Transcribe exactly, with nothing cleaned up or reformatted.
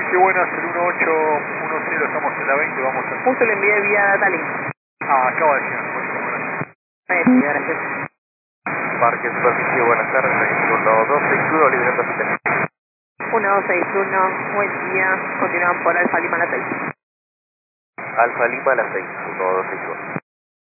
Qué buenas, el uno ocho uno cero, estamos en la veinte, vamos a... Justo le envié vía Datalink. Ah, acaba de llegar, buenísimo, gracias. Eh, sí, gracias. Parque Superficie, buenas tardes, uno dos seis uno, liderando Peter. uno dos seis uno, buen día. Continúan por Alfa Lima a las seis. Alfa Lima a las seis, uno dos seis uno.